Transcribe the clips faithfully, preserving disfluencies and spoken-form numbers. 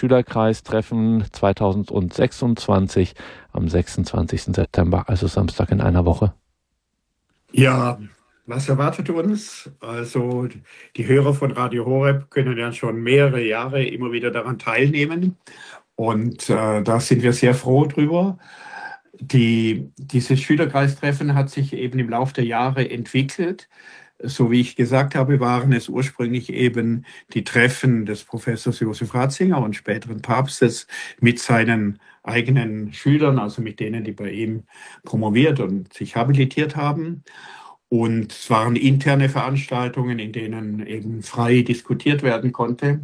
Schülerkreistreffen zweitausendsechsundzwanzig am sechsundzwanzigsten September, also Samstag in einer Woche. Ja, was erwartet uns? Also die Hörer von Radio Horeb können ja schon mehrere Jahre immer wieder daran teilnehmen und äh, da sind wir sehr froh drüber. Die, dieses Schülerkreistreffen hat sich eben im Laufe der Jahre entwickelt. So wie ich gesagt habe, waren es ursprünglich eben die Treffen des Professors Josef Ratzinger und späteren Papstes mit seinen eigenen Schülern, also mit denen, die bei ihm promoviert und sich habilitiert haben. Und es waren interne Veranstaltungen, in denen eben frei diskutiert werden konnte.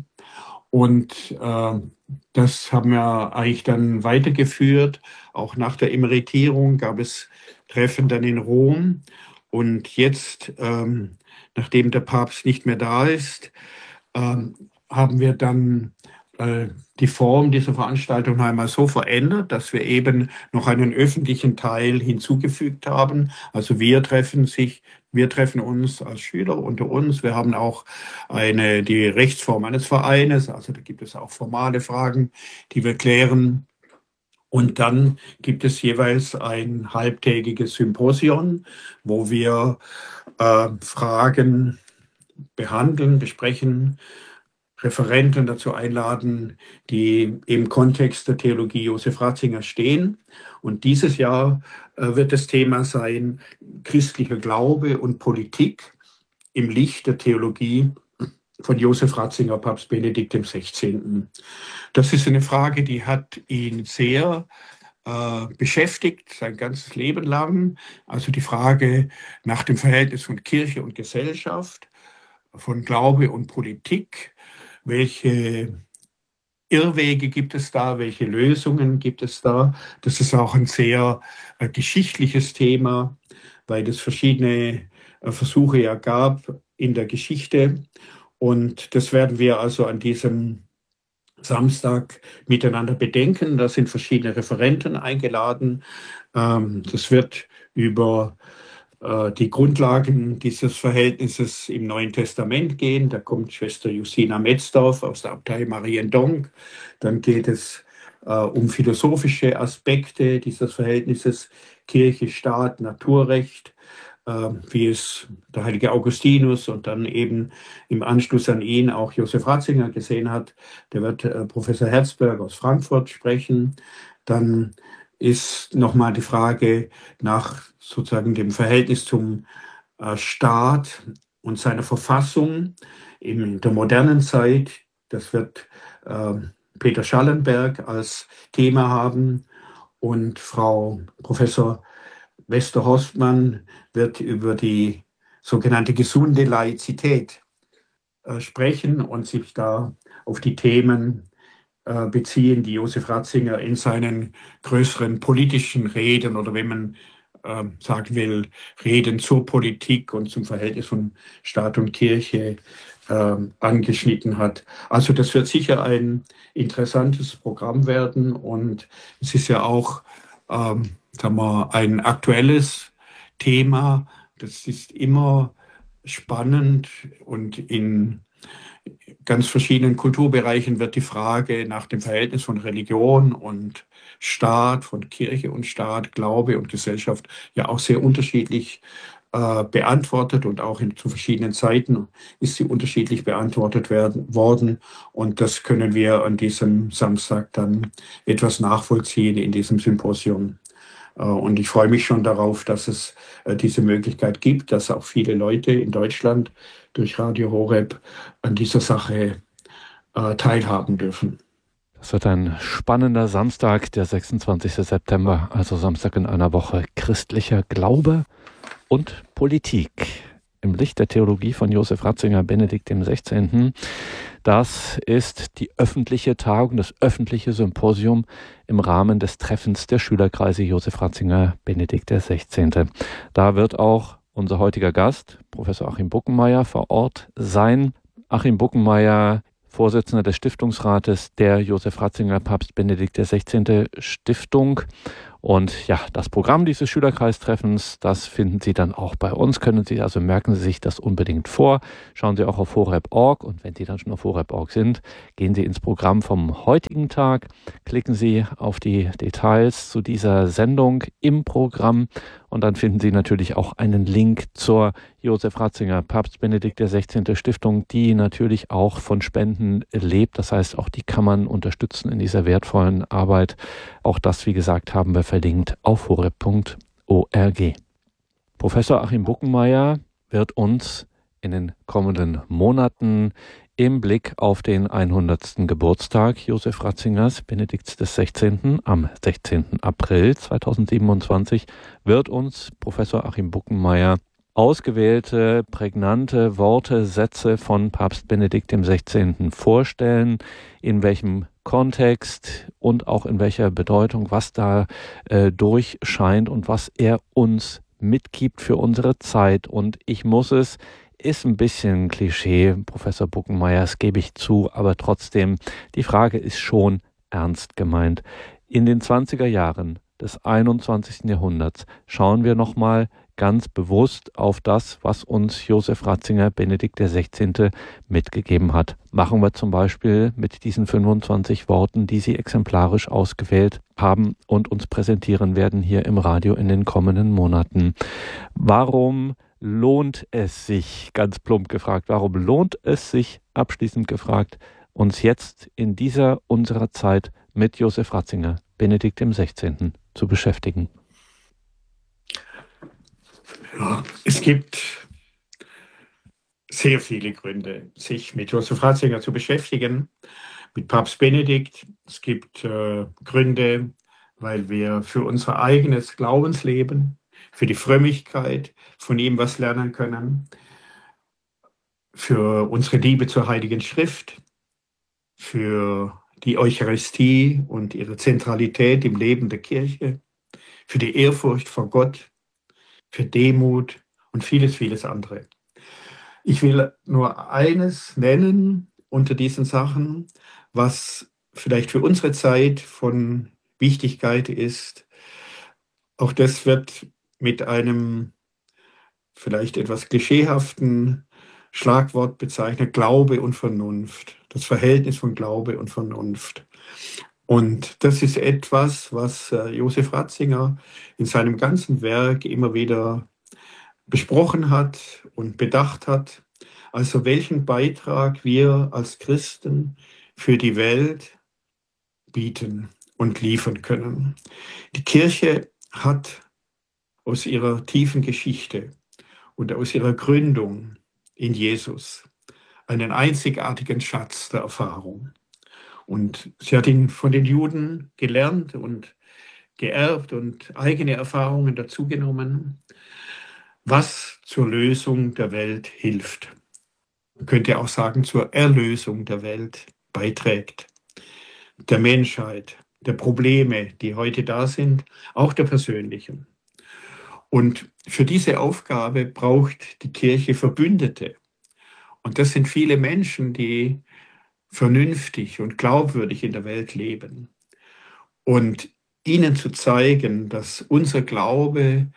Und äh, das haben wir eigentlich dann weitergeführt. Auch nach der Emeritierung gab es Treffen dann in Rom. Und jetzt, ähm, nachdem der Papst nicht mehr da ist, ähm, haben wir dann äh, die Form dieser Veranstaltung einmal so verändert, dass wir eben noch einen öffentlichen Teil hinzugefügt haben. Also wir treffen sich, wir treffen uns als Schüler unter uns. Wir haben auch eine, die Rechtsform eines Vereines. Also da gibt es auch formale Fragen, die wir klären. Und dann gibt es jeweils ein halbtägiges Symposion, wo wir äh, Fragen behandeln, besprechen, Referenten dazu einladen, die im Kontext der Theologie Josef Ratzinger stehen. Und dieses Jahr äh, wird das Thema sein christlicher Glaube und Politik im Licht der Theologie von Josef Ratzinger, Papst Benedikt dem Sechzehnten. Das ist eine Frage, die hat ihn sehr äh, beschäftigt, sein ganzes Leben lang. Also die Frage nach dem Verhältnis von Kirche und Gesellschaft, von Glaube und Politik. Welche Irrwege gibt es da? Welche Lösungen gibt es da? Das ist auch ein sehr äh, geschichtliches Thema, weil es verschiedene äh, Versuche ja gab in der Geschichte. Und das werden wir also an diesem Samstag miteinander bedenken. Da sind verschiedene Referenten eingeladen. Ähm, das wird über äh, die Grundlagen dieses Verhältnisses im Neuen Testament gehen. Da kommt Schwester Justina Metzdorf aus der Abtei Mariendonk. Dann geht es äh, um philosophische Aspekte dieses Verhältnisses Kirche, Staat, Naturrecht, wie es der heilige Augustinus und dann eben im Anschluss an ihn auch Josef Ratzinger gesehen hat. Der wird äh, Professor Herzberg aus Frankfurt sprechen. Dann ist nochmal die Frage nach sozusagen dem Verhältnis zum äh, Staat und seiner Verfassung in der modernen Zeit. Das wird äh, Peter Schallenberg als Thema haben und Frau Professor Wester-Horstmann wird über die sogenannte gesunde Laizität äh, sprechen und sich da auf die Themen äh, beziehen, die Josef Ratzinger in seinen größeren politischen Reden oder wenn man äh, sagen will, Reden zur Politik und zum Verhältnis von Staat und Kirche äh, angeschnitten hat. Also das wird sicher ein interessantes Programm werden und es ist ja auch ähm, sagen wir, ein aktuelles Thema. Das ist immer spannend und in ganz verschiedenen Kulturbereichen wird die Frage nach dem Verhältnis von Religion und Staat, von Kirche und Staat, Glaube und Gesellschaft ja auch sehr unterschiedlich äh, beantwortet und auch in, zu verschiedenen Zeiten ist sie unterschiedlich beantwortet werden, worden. Und das können wir an diesem Samstag dann etwas nachvollziehen in diesem Symposium. Und ich freue mich schon darauf, dass es diese Möglichkeit gibt, dass auch viele Leute in Deutschland durch Radio Horeb an dieser Sache teilhaben dürfen. Das wird ein spannender Samstag, der sechsundzwanzigsten September, also Samstag in einer Woche. Christlicher Glaube und Politik im Licht der Theologie von Josef Ratzinger, Benedikt dem Sechzehnten. Das ist die öffentliche Tagung, das öffentliche Symposium im Rahmen des Treffens der Schülerkreise Josef Ratzinger, Benedikt der Sechzehnte. Da wird auch unser heutiger Gast, Professor Achim Buckenmeier, vor Ort sein. Achim Buckenmeier, Vorsitzender des Stiftungsrates der Josef Ratzinger Papst Benedikt der Sechzehnte Stiftung Und ja, das Programm dieses Schülerkreistreffens, das finden Sie dann auch bei uns. Können Sie, also merken Sie sich das unbedingt vor. Schauen Sie auch auf horeb punkt org und wenn Sie dann schon auf horeb punkt org sind, gehen Sie ins Programm vom heutigen Tag, klicken Sie auf die Details zu dieser Sendung im Programm und dann finden Sie natürlich auch einen Link zur Josef Ratzinger Papst Benedikt der Sechzehnte Stiftung, die natürlich auch von Spenden lebt. Das heißt, auch die kann man unterstützen in dieser wertvollen Arbeit. Auch das, wie gesagt, haben wir verlinkt auf horeb punkt org. Professor Achim Buckenmeier wird uns in den kommenden Monaten im Blick auf den hundertsten Geburtstag Josef Ratzingers, Benedikts des Sechzehnten am sechzehnten April zweitausendsiebenundzwanzig, wird uns Professor Achim Buckenmeier ausgewählte, prägnante Worte, Sätze von Papst Benedikt dem Sechzehnten vorstellen, in welchem Kontext und auch in welcher Bedeutung, was da äh, durchscheint und was er uns mitgibt für unsere Zeit. Und ich muss es, ist ein bisschen Klischee, Professor Buckenmeier, das gebe ich zu, aber trotzdem, die Frage ist schon ernst gemeint. In den zwanziger Jahren des einundzwanzigsten Jahrhunderts schauen wir nochmal ganz bewusst auf das, was uns Josef Ratzinger, Benedikt der Sechzehnte, mitgegeben hat. Machen wir zum Beispiel mit diesen fünfundzwanzig Worten, die Sie exemplarisch ausgewählt haben und uns präsentieren werden hier im Radio in den kommenden Monaten. Warum lohnt es sich, ganz plump gefragt, warum lohnt es sich, abschließend gefragt, uns jetzt in dieser unserer Zeit mit Josef Ratzinger, Benedikt dem Sechzehnten, zu beschäftigen? Ja, es gibt sehr viele Gründe, sich mit Josef Ratzinger zu beschäftigen, mit Papst Benedikt. Es gibt äh, Gründe, weil wir für unser eigenes Glaubensleben, für die Frömmigkeit von ihm was lernen können, für unsere Liebe zur Heiligen Schrift, für die Eucharistie und ihre Zentralität im Leben der Kirche, für die Ehrfurcht vor Gott, für Demut und vieles, vieles andere. Ich will nur eines nennen unter diesen Sachen, was vielleicht für unsere Zeit von Wichtigkeit ist. Auch das wird mit einem vielleicht etwas klischeehaften Schlagwort bezeichnet: Glaube und Vernunft. Das Verhältnis von Glaube und Vernunft. Und das ist etwas, was Josef Ratzinger in seinem ganzen Werk immer wieder besprochen hat und bedacht hat. Also welchen Beitrag wir als Christen für die Welt bieten und liefern können. Die Kirche hat aus ihrer tiefen Geschichte und aus ihrer Gründung in Jesus einen einzigartigen Schatz der Erfahrung. Und sie hat ihn von den Juden gelernt und geerbt und eigene Erfahrungen dazugenommen, was zur Lösung der Welt hilft. Man könnte auch sagen, zur Erlösung der Welt beiträgt. Der Menschheit, der Probleme, die heute da sind, auch der persönlichen. Und für diese Aufgabe braucht die Kirche Verbündete. Und das sind viele Menschen, die vernünftig und glaubwürdig in der Welt leben. Und ihnen zu zeigen, dass unser Glaube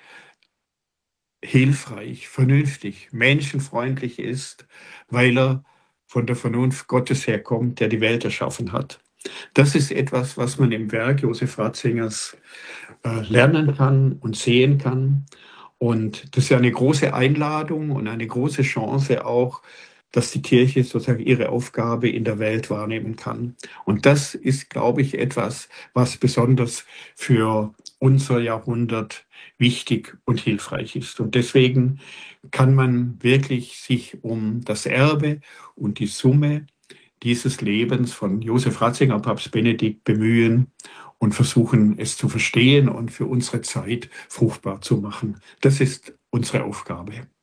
hilfreich, vernünftig, menschenfreundlich ist, weil er von der Vernunft Gottes herkommt, der die Welt erschaffen hat. Das ist etwas, was man im Werk Josef Ratzingers äh, lernen kann und sehen kann. Und das ist ja eine große Einladung und eine große Chance auch, dass die Kirche sozusagen ihre Aufgabe in der Welt wahrnehmen kann. Und das ist, glaube ich, etwas, was besonders für unser Jahrhundert wichtig und hilfreich ist. Und deswegen kann man wirklich sich um das Erbe und die Summe dieses Lebens von Josef Ratzinger, Papst Benedikt, bemühen und versuchen, es zu verstehen und für unsere Zeit fruchtbar zu machen. Das ist unsere Aufgabe.